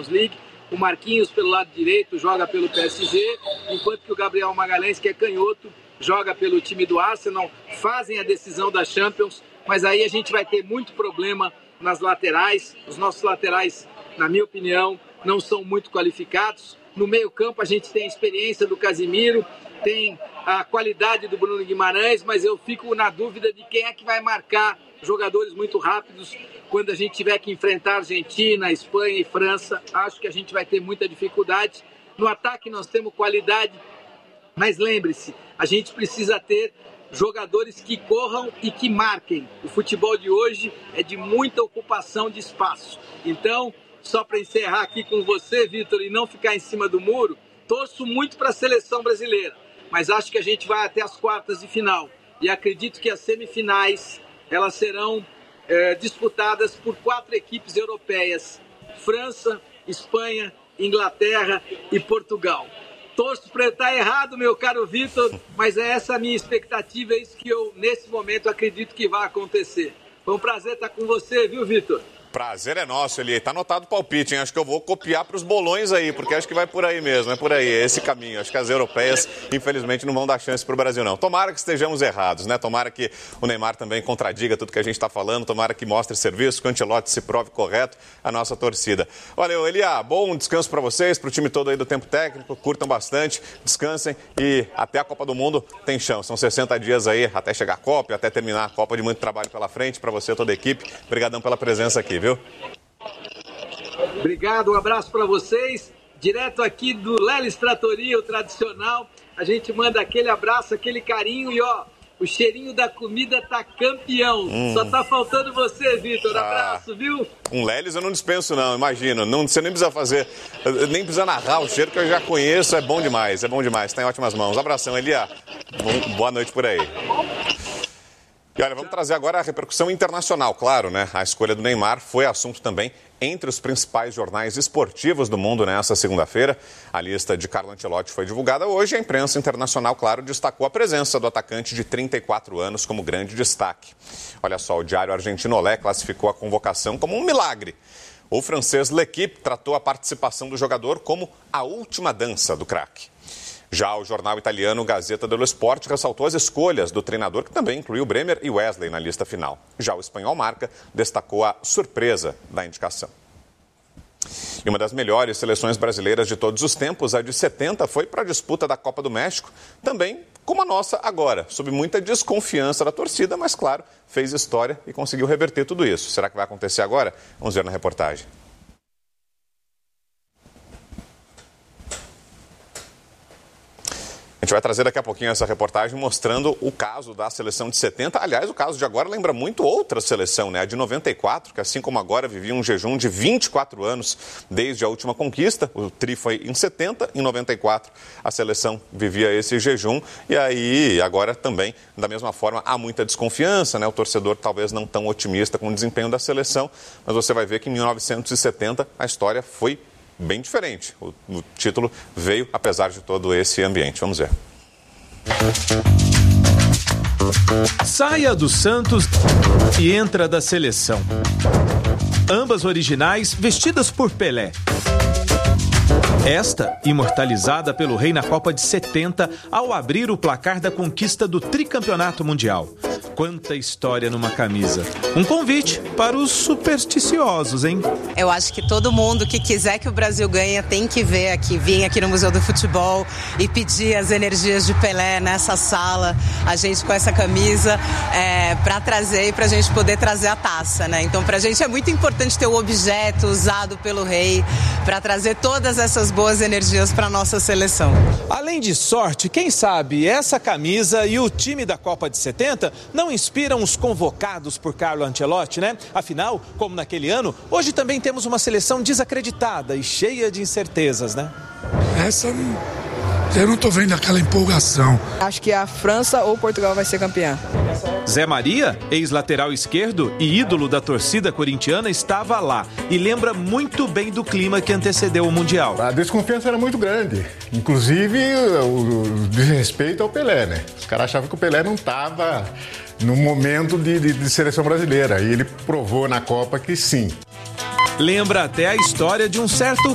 Champions League. O Marquinhos, pelo lado direito, joga pelo PSG, enquanto que o Gabriel Magalhães, que é canhoto, joga pelo time do Arsenal. Fazem a decisão da Champions, mas aí a gente vai ter muito problema nas laterais. Os nossos laterais, na minha opinião, não são muito qualificados. No meio-campo a gente tem a experiência do Casemiro, tem a qualidade do Bruno Guimarães, mas eu fico na dúvida de quem é que vai marcar jogadores muito rápidos quando a gente tiver que enfrentar Argentina, Espanha e França. Acho que a gente vai ter muita dificuldade. No ataque nós temos qualidade, mas lembre-se, a gente precisa ter jogadores que corram e que marquem. O futebol de hoje é de muita ocupação de espaço. Então, só para encerrar aqui com você, Vitor, e não ficar em cima do muro, torço muito para a seleção brasileira, mas acho que a gente vai até as quartas de final. E acredito que as semifinais elas serão disputadas por 4 equipes europeias: França, Espanha, Inglaterra e Portugal. Torço para estar errado, meu caro Vitor, mas é essa a minha expectativa, é isso que eu, nesse momento, acredito que vai acontecer. Foi um prazer estar com você, viu, Vitor? Prazer é nosso, Eli. Tá anotado o palpite, hein? Acho que eu vou copiar para os bolões aí, porque acho que vai por aí mesmo, é por aí, é esse caminho. Acho que as europeias, infelizmente, não vão dar chance para o Brasil, não. Tomara que estejamos errados, né? Tomara que o Neymar também contradiga tudo que a gente está falando, tomara que mostre serviço, que o Ancelotti se prove correto, a nossa torcida. Valeu, Elia. Bom descanso para vocês, para o time todo aí do Tempo Técnico. Curtam bastante, descansem e até a Copa do Mundo tem chão. São 60 dias aí até chegar a Copa, até terminar a Copa, de muito trabalho pela frente. Para você, toda a equipe, obrigadão pela presença aqui, viu? Obrigado, um abraço para vocês. Direto aqui do Lelis Trattoria, o tradicional. A gente manda aquele abraço, aquele carinho e ó, o cheirinho da comida tá campeão. Só tá faltando você, Vitor. Abraço, viu? Um Lelis eu não dispenso não, imagina. Não, você nem precisa fazer, nem precisa narrar o cheiro que eu já conheço. É bom demais, tá em ótimas mãos. Abração, Elia. Boa noite por aí. E olha, vamos trazer agora a repercussão internacional, claro, né? A escolha do Neymar foi assunto também entre os principais jornais esportivos do mundo nesta segunda-feira. A lista de Carlo Ancelotti foi divulgada hoje e a imprensa internacional, claro, destacou a presença do atacante de 34 anos como grande destaque. Olha só, o diário argentino Olé classificou a convocação como um milagre. O francês L'Équipe tratou a participação do jogador como a última dança do craque. Já o jornal italiano Gazzetta dello Sport ressaltou as escolhas do treinador, que também incluiu Bremer e Wesley na lista final. Já o espanhol Marca destacou a surpresa da indicação. E uma das melhores seleções brasileiras de todos os tempos, a de 70, foi para a disputa da Copa do México, também como a nossa agora, sob muita desconfiança da torcida, mas claro, fez história e conseguiu reverter tudo isso. Será que vai acontecer agora? Vamos ver na reportagem. A gente vai trazer daqui a pouquinho essa reportagem mostrando o caso da seleção de 70. Aliás, o caso de agora lembra muito outra seleção, né? A de 94, que assim como agora vivia um jejum de 24 anos desde a última conquista. O tri foi em 70, em 94 a seleção vivia esse jejum. E aí, agora também, da mesma forma, há muita desconfiança, né? O torcedor talvez não tão otimista com o desempenho da seleção, mas você vai ver que em 1970 a história foi bem diferente. O título veio apesar de todo esse ambiente. Vamos ver. Saia do Santos e entra da seleção. Ambas originais, vestidas por Pelé. Esta, imortalizada pelo Rei na Copa de 70, ao abrir o placar da conquista do tricampeonato mundial. Quanta história numa camisa. Um convite para os supersticiosos, hein? Eu acho que todo mundo que quiser que o Brasil ganhe tem que vir aqui no Museu do Futebol e pedir as energias de Pelé nessa sala, a gente com essa camisa, para trazer e para a gente poder trazer a taça, né? Então, para a gente é muito importante ter o objeto usado pelo Rei para trazer todas essas boas energias para a nossa seleção. Além de sorte, quem sabe essa camisa e o time da Copa de 70 não inspiram os convocados por Carlo Ancelotti, né? Afinal, como naquele ano, hoje também temos uma seleção desacreditada e cheia de incertezas, né? Essa eu não tô vendo aquela empolgação. Acho que a França ou Portugal vai ser campeã. Zé Maria, ex-lateral esquerdo e ídolo da torcida corintiana, estava lá e lembra muito bem do clima que antecedeu o Mundial. A desconfiança era muito grande, inclusive o desrespeito ao Pelé, né? Os caras achavam que o Pelé não estava no momento de seleção brasileira e ele provou na Copa que sim. Lembra até a história de um certo